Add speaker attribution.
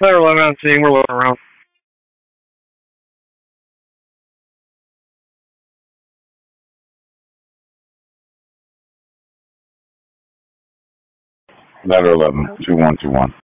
Speaker 1: Clear 11 on scene. We're looking around.
Speaker 2: Ladder 11, 2121.